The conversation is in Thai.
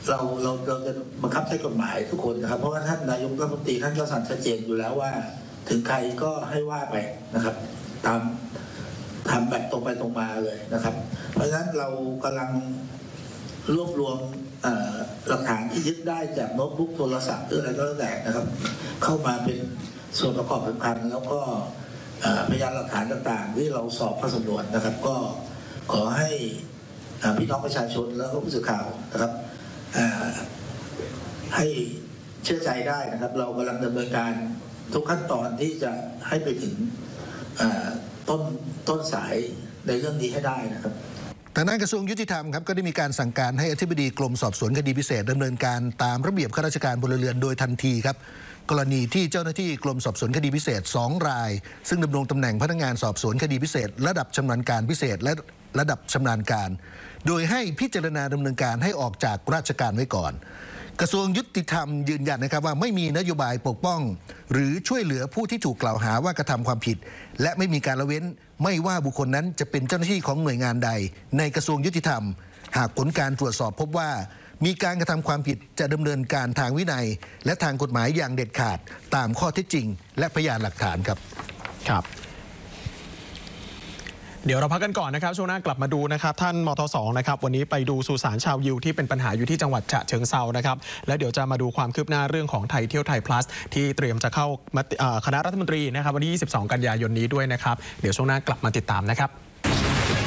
เราจะบังคับใช้กฎหมายทุกคนนะครับเพราะว่าท่านนายกรัฐมนตรีท่านก็สั่งชัดเจนอยู่แล้วว่าถึงใครก็ให้ว่าไปนะครับตามทำแบบตรงไปตรงมาเลยนะครับเพราะฉะนั้นเรากำลังรวบรวมหลักฐานที่ยึดได้จากโน้ตบุ๊กโทรศัพท์หรืออะไรก็แล้วแต่นะครับเข้ามาเป็นส่วนประกอบสำคัญแล้วก็พยานหลักฐานต่างๆที่เราสอบข้อสำนวนนะครับก็ขอให้พี่น้องประชาชนแล้วก็ผู้สื่อข่าวนะครับให้เชื่อใจได้นะครับเรากำลังดำเนินการทุกขั้นตอนที่จะให้ไปถึงต้นสายในเรื่องนี้ให้ได้นะครับทางด้านกระทรวงยุติธรรมครับก็ได้มีการสั่งการให้อธิบดีกรมสอบสวนคดีพิเศษดำเนินการตามระเบียบข้าราชการพลเรือนโดยทันทีครับกรณีที่เจ้าหน้าที่กรมสอบสวนคดีพิเศษ2 รายซึ่งดำรงตำแหน่งพนักงานสอบสวนคดีพิเศษระดับชำนาญการพิเศษและระดับชำนาญการโดยให้พิจารณาดำเนินการให้ออกจากราชการไว้ก่อนกระทรวงยุติธรรมยืนยันนะครับว่าไม่มีนโยบายปกป้องหรือช่วยเหลือผู้ที่ถูกกล่าวหาว่ากระทำความผิดและไม่มีการละเว้นไม่ว่าบุคคลนั้นจะเป็นเจ้าหน้าที่ของหน่วยงานใดในกระทรวงยุติธรรมหากผลการตรวจสอบพบว่ามีการกระทำความผิดจะดำเนินการทางวินัยและทางกฎหมายอย่างเด็ดขาดตามข้อเท็จจริงและพยานหลักฐานครับเดี๋ยวเราพักกันก่อนนะครับช่วงหน้ากลับมาดูนะครับท่านมท2นะครับวันนี้ไปดูสุสานชาวยิวที่เป็นปัญหาอยู่ที่จังหวัดฉะเชิงเทรานะครับและเดี๋ยวจะมาดูความคืบหน้าเรื่องของไทยเที่ยวไทย plus ที่เตรียมจะเข้าคณะรัฐมนตรีนะครับวันที่22 กันยายนนี้ด้วยนะครับเดี๋ยวช่วงหน้ากลับมาติดตามนะครับ